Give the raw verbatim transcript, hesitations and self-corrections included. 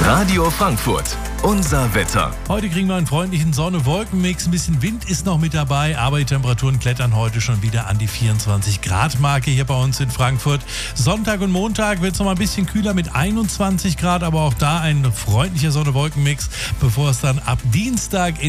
Radio Frankfurt, unser Wetter. Heute kriegen wir einen freundlichen Sonne-Wolken-Mix. Ein bisschen Wind ist noch mit dabei, aber die Temperaturen klettern heute schon wieder an die vierundzwanzig Grad Marke hier bei uns in Frankfurt. Sonntag und Montag wird es noch mal ein bisschen kühler mit einundzwanzig Grad, aber auch da ein freundlicher Sonne-Wolken-Mix, bevor es dann ab Dienstag in